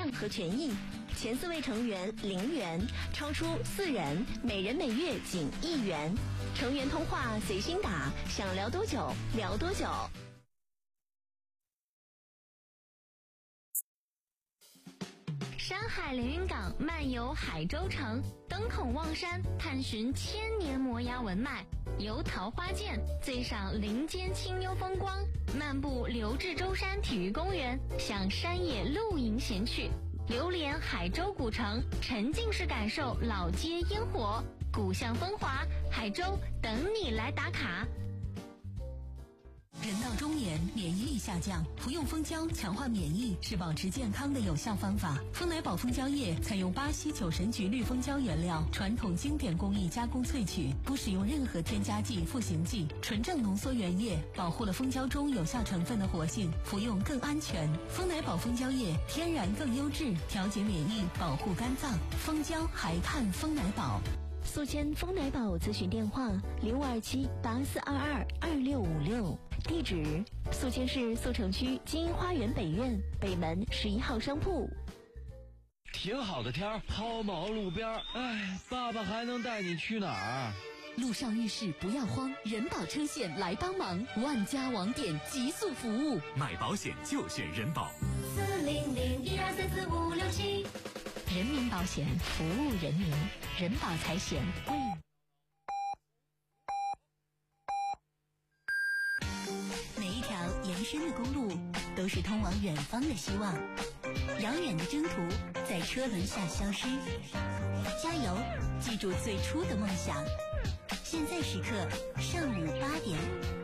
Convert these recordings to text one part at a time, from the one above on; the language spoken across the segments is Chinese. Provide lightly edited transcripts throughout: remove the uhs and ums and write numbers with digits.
任何权益。前4位成员0元，超出4人每人每月仅1元。成员通话随心打，想聊多久聊多久。 山海连云港漫游海州城，登孔望山探寻千年摩崖文脉，游桃花涧醉赏林间清幽风光，漫步刘志洲山体育公园，享山野露营闲趣，流连海州古城，沉浸式感受老街烟火，古巷风华，海州等你来打卡。 人到中年，免疫力下降，服用蜂胶强化免疫是保持健康的有效方法。蜂奶宝蜂胶液采用巴西酒神菊绿蜂胶原料，传统经典工艺加工萃取，不使用任何添加剂、赋形剂，纯正浓缩原液，保护了蜂胶中有效成分的活性，服用更安全。蜂奶宝蜂胶液天然更优质，调节免疫，保护肝脏。蜂胶还看蜂奶宝。 宿迁蜂奶宝咨询电话052784222656，地址宿迁市宿城区金鹰花园北院北门11号商铺。 挺好的天儿，抛锚路边，哎，爸爸还能带你去哪儿？ 路上遇事不要慌，人保车险来帮忙，万家网点极速服务， 买保险就选人保。 40012344567， 人民保险服务人民，人保财险为你。 每一条延伸的公路都是通往远方的希望，遥远的征途在车轮下消失。加油，记住最初的梦想。现在时刻上午8点。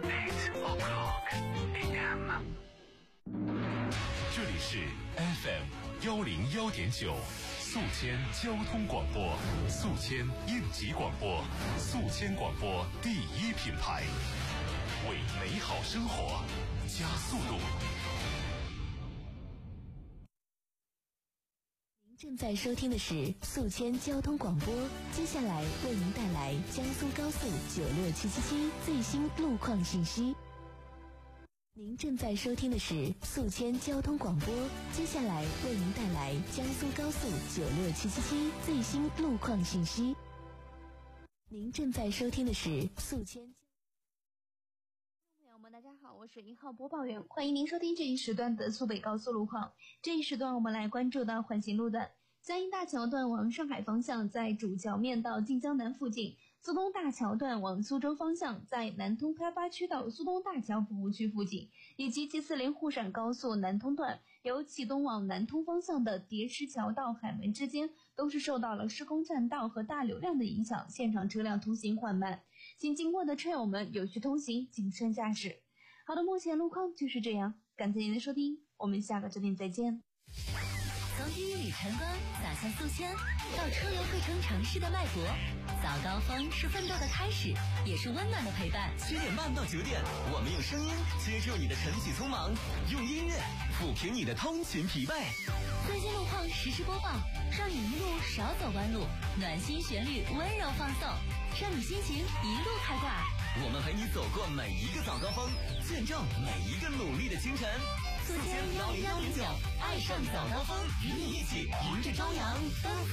这里是 FM 101.9，宿迁交通广播，宿迁应急广播，宿迁广播第一品牌，为美好生活加速度。 您正在收听的是宿迁交通广播，接下来为您带来江苏高速96777最新路况信息。您正在收听的是宿迁交通广播，接下来为您带来江苏高速96777最新路况信息。您正在收听的是宿迁。 朋友们，大家好，我是1号播报员，欢迎您收听这一时段的苏北高速路况。这一时段我们来关注到环形路段，江阴大桥段往上海方向，在主桥面到晋江南附近；苏东大桥段往苏州方向，在南通开发区到苏东大桥服务区附近，以及G40沪陕高速南通段由启东往南通方向的叠石桥到海门之间，都是受到了施工占道和大流量的影响，现场车辆通行缓慢，请经过的车友们有序通行，谨慎驾驶。好的，目前路况就是这样，感谢您的收听，我们下个车点再见。 从第一缕晨光洒向宿迁，到车流汇成城市的脉搏，早高峰是奋斗的开始，也是温暖的陪伴。 7点半到9点，我们用声音接住你的晨起匆忙，用音乐抚平你的通勤疲惫。 最新路况实时播报，让你一路少走弯路，暖心旋律温柔放送，让你心情一路开挂。 我们陪你走过每一个早高峰，见证每一个努力的清晨。 宿迁101.9，爱上早高峰，与你一起迎着朝阳奔赴